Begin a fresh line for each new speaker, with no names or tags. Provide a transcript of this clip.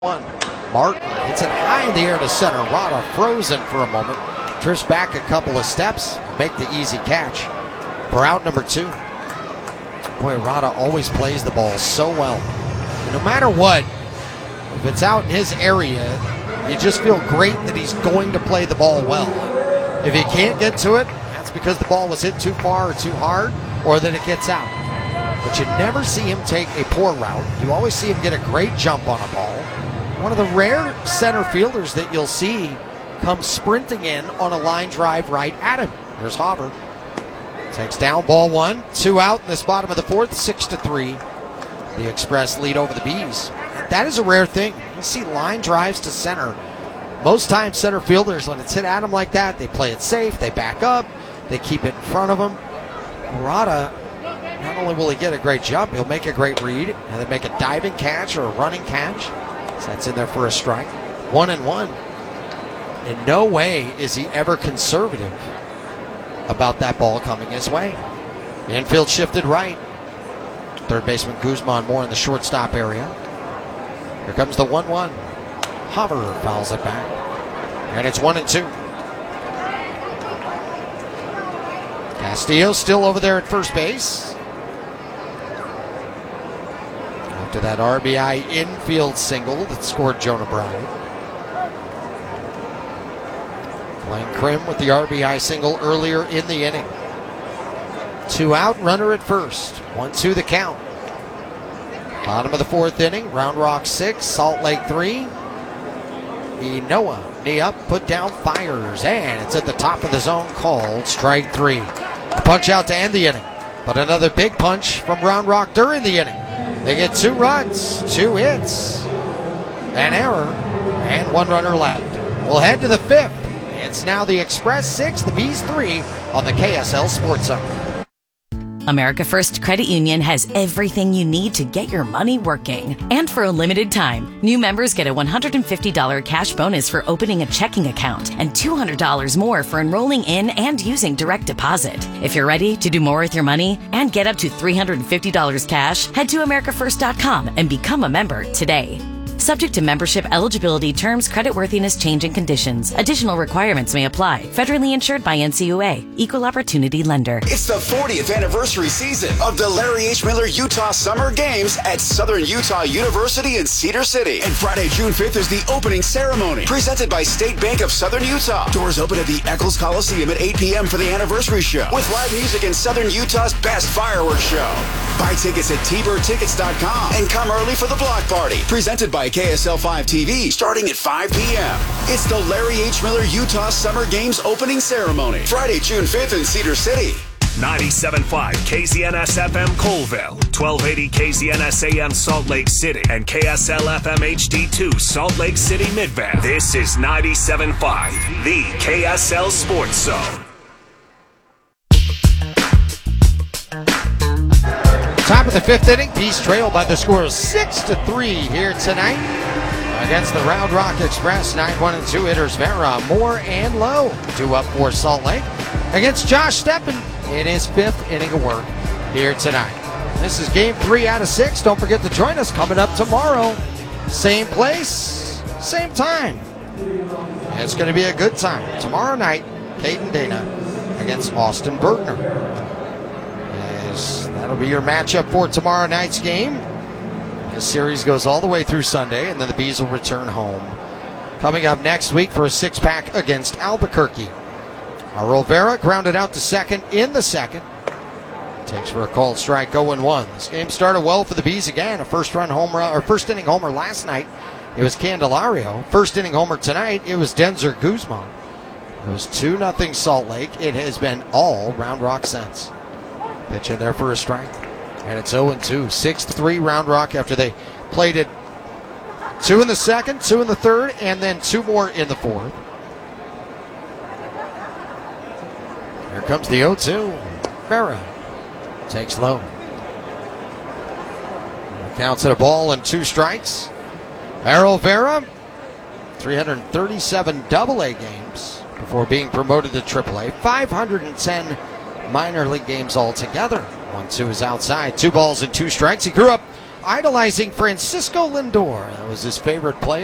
One. Martin hits it high in the air to center. Rada frozen for a moment. Drifts back a couple of steps. Make the easy catch for out number 2. Boy, Rada always plays the ball so well. And no matter what, if it's out in his area, you just feel great that he's going to play the ball well. If he can't get to it, that's because the ball was hit too far or too hard, or that it gets out. But you never see him take a poor route. You always see him get a great jump on a ball. One of the rare center fielders that you'll see come sprinting in on a line drive right at him. There's Hauber. Takes down ball 1. 2 out in this bottom of the 4th, 6-3. The Express lead over the Bees. That is a rare thing. You see line drives to center. Most times center fielders, when it's hit at them like that, they play it safe, they back up, they keep it in front of them. Rada, not only will he get a great jump, he'll make a great read, and then make a diving catch or a running catch. So that's in there for a strike. 1-1. In no way is he ever conservative about that ball coming his way. The infield shifted right. Third baseman Guzman more in the shortstop area. Here comes the 1-1. Hauber fouls it back. And it's 1-2. Castillo still over there at first base. After that RBI infield single that scored Jonah Bryan. Blaine Krim with the RBI single earlier in the inning. 2 out, runner at first. 1-2 the count. Bottom of the 4th inning, Round Rock 6, Salt Lake 3. Enoa, knee up, put down, fires, and it's at the top of the zone, called strike 3. A punch out to end the inning, but another big punch from Round Rock during the inning. They get 2 runs, 2 hits, an error, and 1 runner left. We'll head to the 5th. It's now the Express 6, the Bees 3 on the KSL Sports Zone.
America First Credit Union has everything you need to get your money working. And for a limited time, new members get a $150 cash bonus for opening a checking account and $200 more for enrolling in and using direct deposit. If you're ready to do more with your money and get up to $350 cash, head to americaFirst.com and become a member today. Subject to membership eligibility terms, creditworthiness, change and conditions. Additional requirements may apply. Federally insured by NCUA. Equal Opportunity Lender.
It's the 40th anniversary season of the Larry H. Miller Utah Summer Games at Southern Utah University in Cedar City. And Friday, June 5th is the opening ceremony presented by State Bank of Southern Utah. Doors open at the Eccles Coliseum at 8 p.m. for the anniversary show with live music and Southern Utah's best fireworks show. Buy tickets at tbirdtickets.com and come early for the block party presented by KSL 5 TV starting at 5 p.m. It's the Larry H. Miller Utah Summer Games opening ceremony. Friday, June 5th in Cedar City.
97.5 KZNS FM Colville, 1280 KZNS AM Salt Lake City, and KSL FM HD2 Salt Lake City Midvale. This is 97.5, the KSL Sports Zone.
Top of the 5th inning, Bees trail by the score of 6-3 here tonight against the Round Rock Express. 9-1-2 hitters Vera, Moore, and Lowe. 2 up for Salt Lake against Josh Steppen in his 5th inning of work here tonight. This is game 3 out of 6. Don't forget to join us coming up tomorrow. Same place, same time. It's going to be a good time. Tomorrow night, Caden Dana against Austin Bergner. That'll be your matchup for tomorrow night's game. This series goes all the way through Sunday, and then the Bees will return home. Coming up next week for a 6-pack against Albuquerque. Rivera grounded out to second in the 2nd. Takes for a called strike, 0-1. This game started well for the Bees again. A first inning homer last night. It was Candelario. First inning homer tonight. It was Denzer Guzman. It was 2-0 Salt Lake. It has been all Round Rock since. Pitch in there for a strike. And it's 0-2. 6-3 Round Rock after they played it 2 in the 2nd, 2 in the 3rd, and then 2 more in the 4th. Here comes the 0-2. Vera takes low. Counts at a ball and 2 strikes. Errol Vera, 337 AA games before being promoted to AAA. 510 minor league games altogether. 1-2 is outside. 2 balls and 2 strikes. He grew up idolizing Francisco Lindor. That was his favorite play.